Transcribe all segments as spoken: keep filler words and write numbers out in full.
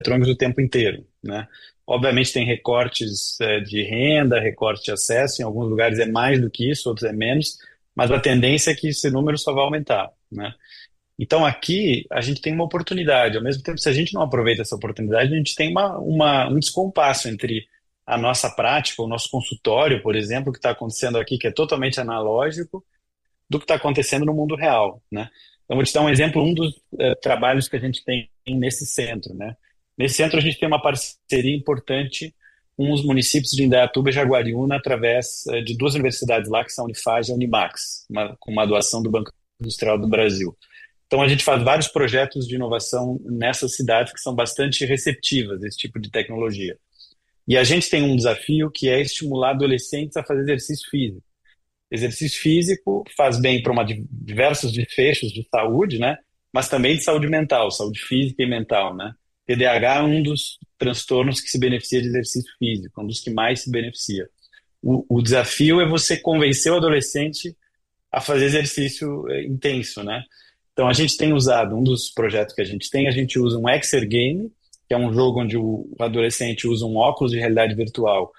eletrônicos o tempo inteiro, né? Obviamente tem recortes é, de renda, recorte de acesso, em alguns lugares é mais do que isso, outros é menos, mas a tendência é que esse número só vai aumentar, né? Então aqui a gente tem uma oportunidade, ao mesmo tempo, se a gente não aproveita essa oportunidade, a gente tem uma, uma, um descompasso entre a nossa prática, o nosso consultório, por exemplo, que está acontecendo aqui, que é totalmente analógico, do que está acontecendo no mundo real, né? Então, vou te dar um exemplo, um dos eh, trabalhos que a gente tem nesse centro, né? Nesse centro, a gente tem uma parceria importante com os municípios de Indaiatuba e Jaguariúna, através eh, de duas universidades lá, que são a Unifage e a Unimax, uma, com uma doação do Banco Industrial do Brasil. Então, a gente faz vários projetos de inovação nessas cidades que são bastante receptivas a esse tipo de tecnologia. E a gente tem um desafio que é estimular adolescentes a fazer exercício físico. Exercício físico faz bem para uma, diversos desfechos de saúde, né? Mas também de saúde mental, saúde física e mental, né? T D A H é um dos transtornos que se beneficia de exercício físico, um dos que mais se beneficia. O, o desafio é você convencer o adolescente a fazer exercício intenso, né? Então a gente tem usado, um dos projetos que a gente tem, a gente usa um Exergame, que é um jogo onde o adolescente usa um óculos de realidade virtual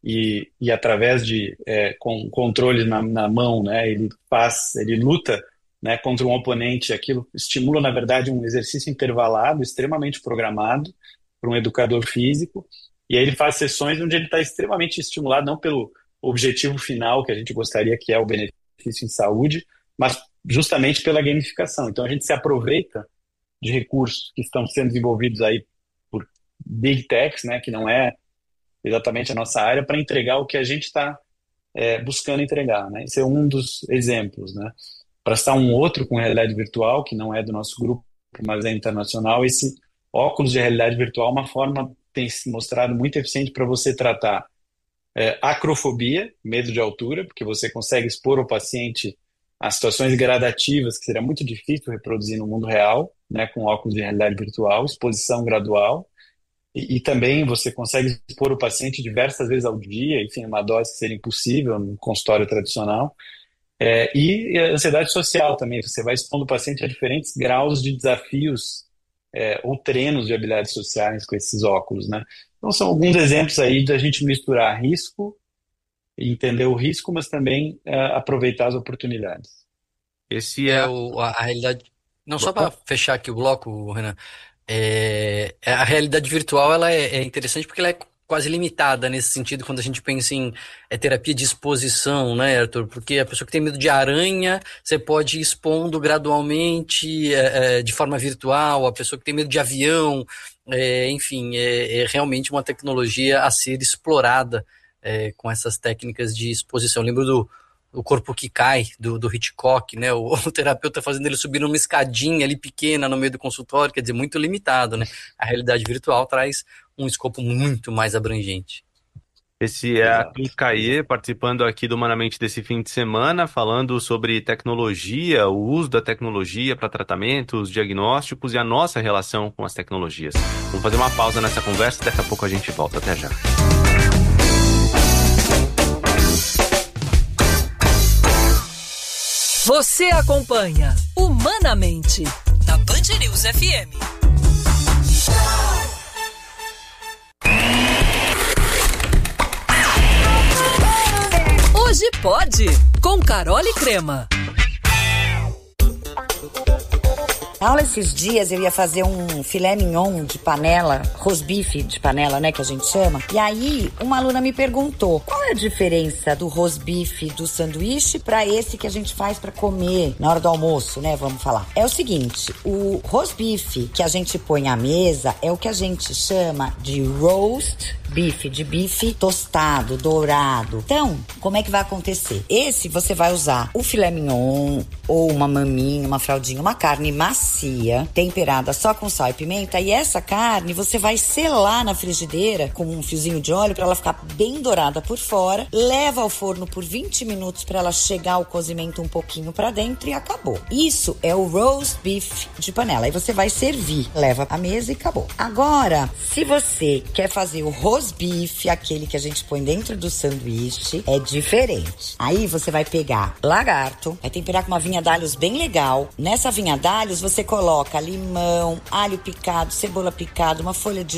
e, e através de é, com controle na, na mão, né, ele faz, ele luta, né, contra um oponente. Aquilo estimula, na verdade, um exercício intervalado, extremamente programado para um educador físico, e aí ele faz sessões onde ele está extremamente estimulado, não pelo objetivo final que a gente gostaria, que é o benefício em saúde, mas justamente pela gamificação. Então a gente se aproveita de recursos que estão sendo desenvolvidos aí por Big Techs, né, que não é exatamente a nossa área, para entregar o que a gente está é, buscando entregar, né? Esse é um dos exemplos, né? Para citar um outro com realidade virtual, que não é do nosso grupo, mas é internacional, esse óculos de realidade virtual é uma forma, tem se mostrado muito eficiente para você tratar é, acrofobia, medo de altura, porque você consegue expor o paciente a situações gradativas que seria muito difícil reproduzir no mundo real, né, com óculos de realidade virtual, exposição gradual. E, e também você consegue expor o paciente diversas vezes ao dia, enfim, uma dose que seria impossível no consultório tradicional. É, e a ansiedade social também, você vai expondo o paciente a diferentes graus de desafios é, ou treinos de habilidades sociais com esses óculos, né? Então são alguns exemplos aí da gente misturar risco, entender o risco, mas também é, aproveitar as oportunidades. Esse é o, a, a realidade. Não, só para fechar aqui o bloco, Renan. É, a realidade virtual ela é, é interessante porque ela é quase limitada nesse sentido quando a gente pensa em é, terapia de exposição, né, Arthur? Porque a pessoa que tem medo de aranha, você pode ir expondo gradualmente é, é, de forma virtual. A pessoa que tem medo de avião, é, enfim, é, é realmente uma tecnologia a ser explorada é, com essas técnicas de exposição. Eu lembro do O Corpo que Cai, do, do Hitchcock, né? O, o terapeuta fazendo ele subir numa escadinha ali pequena no meio do consultório, quer dizer, muito limitado, né? A realidade virtual traz um escopo muito mais abrangente. Esse é a Arthur Caê, participando aqui do Humanamente desse fim de semana, falando sobre tecnologia, o uso da tecnologia para tratamentos, diagnósticos e a nossa relação com as tecnologias. Vamos fazer uma pausa nessa conversa e daqui a pouco a gente volta. Até já. Você acompanha Humanamente na Band News F M. Hoje pode, com Carol e Crema. Na aula esses dias eu ia fazer um filé mignon de panela, rosbife de panela, né, que a gente chama. E aí uma aluna me perguntou, qual é a diferença do rosbife do sanduíche para esse que a gente faz para comer na hora do almoço, né, vamos falar. É o seguinte, o rosbife que a gente põe à mesa é o que a gente chama de roast beef, de bife tostado, dourado. Então, como é que vai acontecer? Esse você vai usar o filé mignon ou uma maminha, uma fraldinha, uma carne macia, temperada só com sal e pimenta, e essa carne você vai selar na frigideira com um fiozinho de óleo para ela ficar bem dourada por fora, leva ao forno por vinte minutos para ela chegar ao cozimento um pouquinho para dentro e acabou. Isso é o roast beef de panela. Aí você vai servir, leva à mesa e acabou. Agora, se você quer fazer o roast beef, aquele que a gente põe dentro do sanduíche, é diferente. Aí você vai pegar lagarto, vai temperar com uma vinha d'alhos bem legal. Nessa vinha d'alhos você você coloca limão, alho picado, cebola picada, uma folha de